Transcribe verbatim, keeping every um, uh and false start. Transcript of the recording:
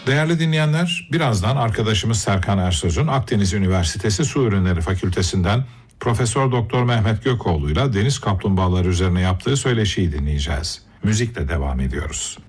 Değerli dinleyenler, birazdan arkadaşımız Serkan Ersöz'ün Akdeniz Üniversitesi Su Ürünleri Fakültesinden Profesör Doktor Mehmet Gökoğlu'yla deniz kaplumbağaları üzerine yaptığı söyleşiyi dinleyeceğiz. Müzikle devam ediyoruz.